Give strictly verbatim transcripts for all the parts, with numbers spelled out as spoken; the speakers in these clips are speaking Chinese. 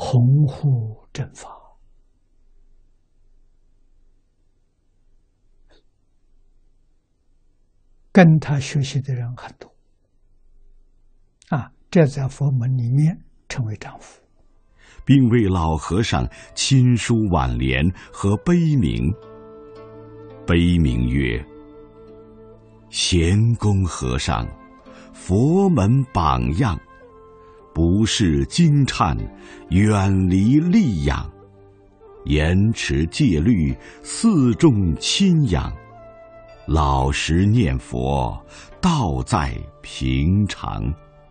弘护正法。跟他学习的人很多啊，这在佛门里面称为丈夫， 并为老和尚亲书挽联和碑铭。碑铭曰：贤公和尚，佛门榜样，不是惊颤，远离戾养，严持戒律，四众亲仰，老实念佛，道在平常。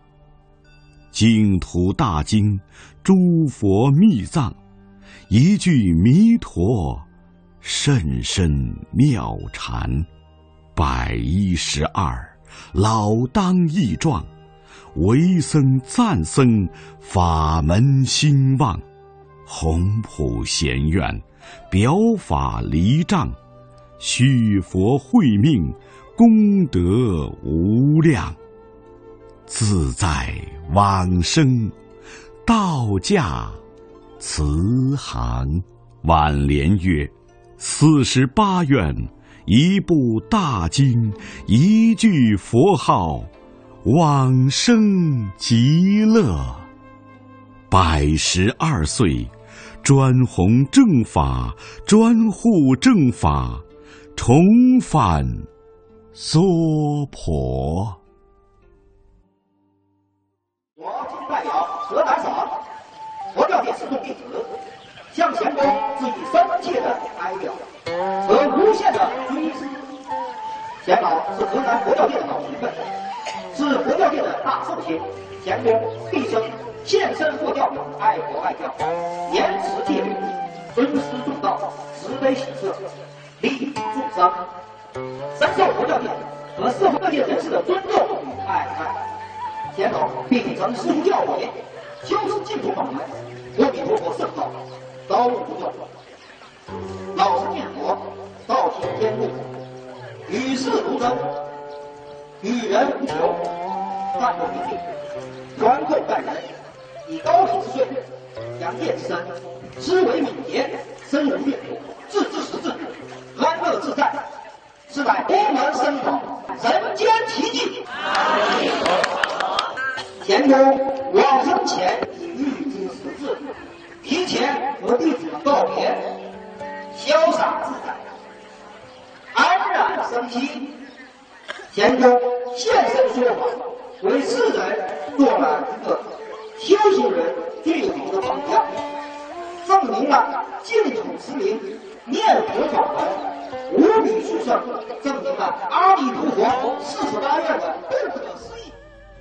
净土大经，诸佛密藏，一句弥陀，甚深妙禅。百一十二，老当益壮，为僧赞僧，法门兴旺。宏普贤愿，表法离障，续佛慧命，功德无量。自在往生，道驾慈航。挽联曰：四十八愿，一部大经，一句佛号，往生极乐。百十二岁，专弘正法，专护正法，重返娑婆。 我今代表河南省佛教界四众弟子，向贤公致以深切的哀悼和无限的追思。贤老是河南佛教界的老学问，是佛教界的大寿星。贤公毕生献身佛教，爱国爱教，严持戒律，尊师重道，慈悲喜舍，利益众生，深受佛教界和社会各界人士的尊重与爱戴。贤老并曾师出教诲，修持净土法门，阿弥陀佛圣道，高悟不断。老实念佛，道体天路，与世如真，与人无求，淡泊平静，宽厚待人，以高体之税，养业之身，思维敏捷，深入阅读，自知识智，安乐自在，是乃佛门僧法人间奇迹。贤公往生前已预知时至，提前和弟子们告别，潇洒自在，安然生息。贤公现身说法，为世人做了一个修行人最好的榜样，证明了净土持名念佛法门无比殊胜，证明了阿弥陀佛四十八愿的不可思议。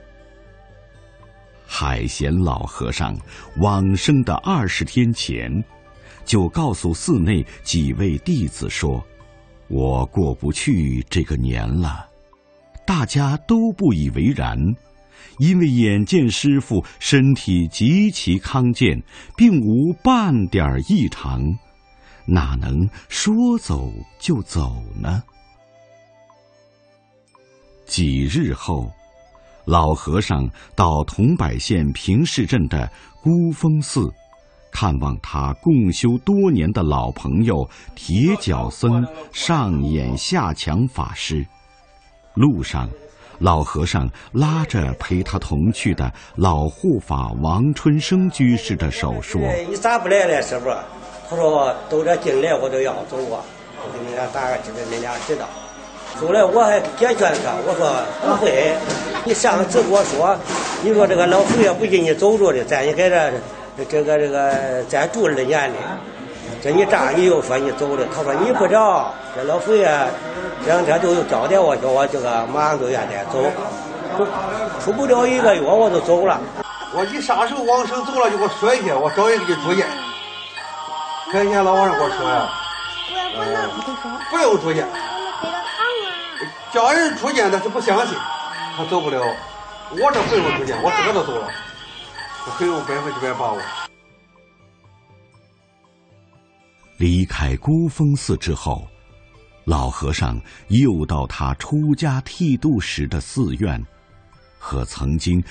海贤老和尚往生的二十天前，就告诉寺内几位弟子说：“我过不去这个年了。”大家都不以为然，因为眼见师父身体极其康健，并无半点异常，哪能说走就走呢？几日后，老和尚到桐柏县平市镇的孤峰寺，看望他共修多年的老朋友铁脚僧上演下强法师。路上，老和尚拉着陪他同去的老护法王春生居士的手说：“ 你咋不来了，师傅？”他说：“都这进来我都要走啊，我给你俩打个知道，你俩知道。”后来我还解劝他，我说不会，你上次跟我说，你说这个老佛爷不给你走着的，在你在这这个这个再住二年里，这你这样你又说你走了，他说你不着，这老佛爷这两天都有交代我，叫我这个马上就愿得走，出不了一个月我就走了。 我一啥时候往生走了就给我说一下，我找人给你住院。看见老和尚给我说呀，呃，不用住院。叫人出见，但是不相信，他走不了。我这不用出见，我自个都走了，我很有百分之百把握。 离开孤峰寺之后，老和尚又到他出家剃度时的寺院，和曾经